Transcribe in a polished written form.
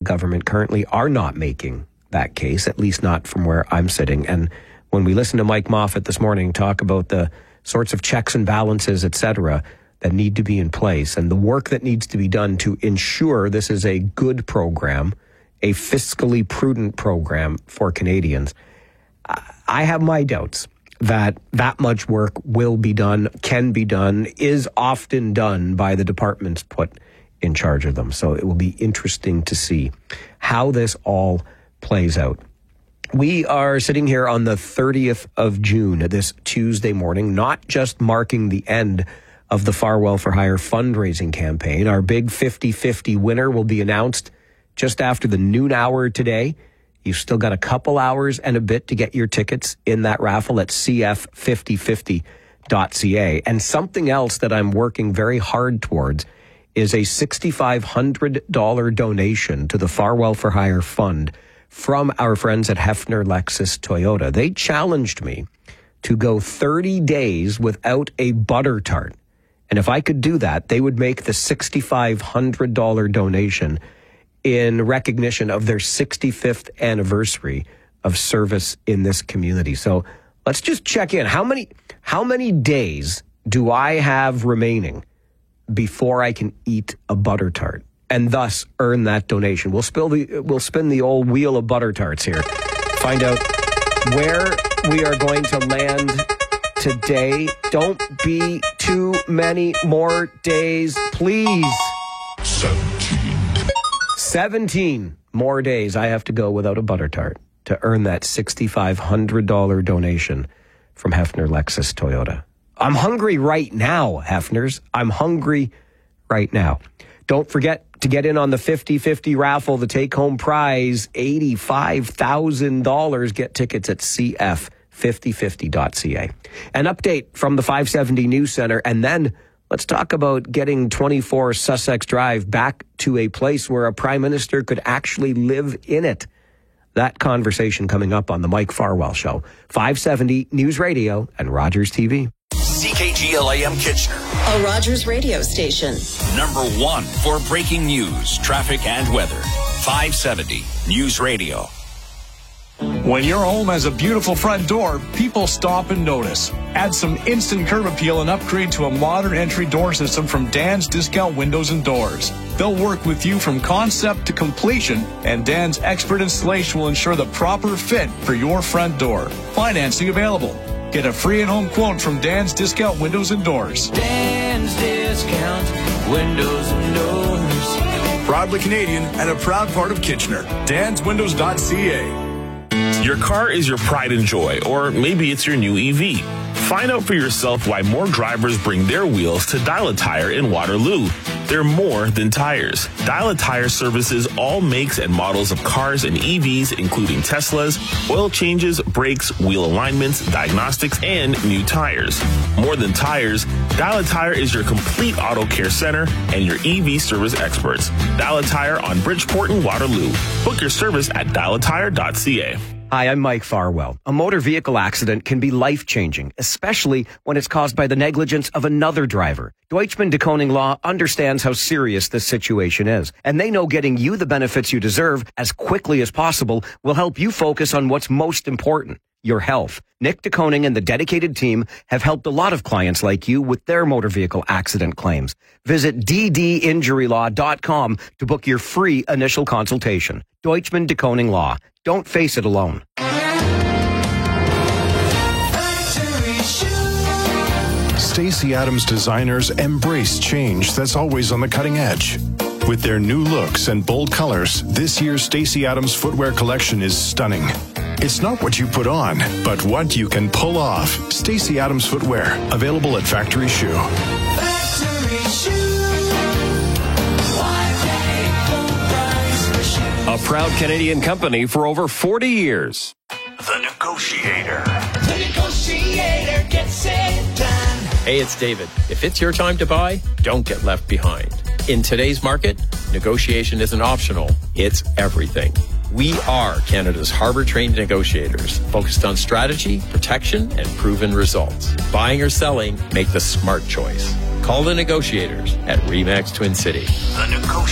government currently are not making that case, at least not from where I'm sitting. And when we listen to Mike Moffat this morning talk about the sorts of checks and balances, et cetera, that need to be in place and the work that needs to be done to ensure this is a good program, a fiscally prudent program for Canadians, I have my doubts that much work will be done, can be done, is often done by the departments put in charge of them. So it will be interesting to see how this all plays out. We are sitting here on the 30th of June, this Tuesday morning, not just marking the end of the Farwell for Hire fundraising campaign. Our big 50-50 winner will be announced just after the noon hour today. You've still got a couple hours and a bit to get your tickets in that raffle at cf5050.ca. And something else that I'm working very hard towards is a $6,500 donation to the Farwell for Hire Fund from our friends at Hefner Lexus Toyota. They challenged me to go 30 days without a butter tart. And if I could do that, they would make the $6,500 donation in recognition of their 65th anniversary of service in this community. So let's just check in. How many days do I have remaining before I can eat a butter tart and thus earn that donation? We'll spin the old wheel of butter tarts here. Find out where we are going to land today. Don't be too many more days, please. 17 more days I have to go without a butter tart to earn that $6,500 donation from Hefner Lexus Toyota. I'm hungry right now, Hefners. I'm hungry right now. Don't forget to get in on the 50-50 raffle. The take-home prize, $85,000. Get tickets at cf5050.ca. An update from the 570 News Center, and then let's talk about getting 24 Sussex Drive back to a place where a prime minister could actually live in it. That conversation coming up on the Mike Farwell Show. 570 News Radio and Rogers TV. CKGL-AM Kitchener, a Rogers radio station. Number one for breaking news, traffic, and weather. 570 News Radio. When your home has a beautiful front door, people stop and notice. Add some instant curb appeal and upgrade to a modern entry door system from Dan's Discount Windows and Doors. They'll work with you from concept to completion, and Dan's expert installation will ensure the proper fit for your front door. Financing available. Get a free in-home quote from Dan's Discount Windows and Doors. Dan's Discount Windows and Doors. Proudly Canadian and a proud part of Kitchener. DansWindows.ca. Your car is your pride and joy, or maybe it's your new EV. Find out for yourself why more drivers bring their wheels to Dial a Tire in Waterloo. They're more than tires. Dial a Tire services all makes and models of cars and EVs, including Teslas, oil changes, brakes, wheel alignments, diagnostics, and new tires. More than tires, Dial a Tire is your complete auto care center and your EV service experts. Dial a Tire on Bridgeport and Waterloo. Book your service at dialatire.ca. Hi, I'm Mike Farwell. A motor vehicle accident can be life-changing, especially when it's caused by the negligence of another driver. Deutschman DeKoning Law understands how serious this situation is, and they know getting you the benefits you deserve as quickly as possible will help you focus on what's most important, your health. Nick DeKoning and the dedicated team have helped a lot of clients like you with their motor vehicle accident claims. Visit ddinjurylaw.com to book your free initial consultation. Deutschman DeKoning Law. Don't face it alone. Stacey Adams designers embrace change that's always on the cutting edge. With their new looks and bold colors, this year's Stacey Adams footwear collection is stunning. It's not what you put on, but what you can pull off. Stacey Adams footwear, available at Factory Shoe. Factory Shoe. A proud Canadian company for over 40 years. The Negotiator. The Negotiator gets it done. Hey, it's David. If it's your time to buy, don't get left behind. In today's market, negotiation isn't optional. It's everything. We are Canada's Harbour-trained negotiators, focused on strategy, protection, and proven results. Buying or selling, make the smart choice. Call the negotiators at RE/MAX Twin City. The Negotiator.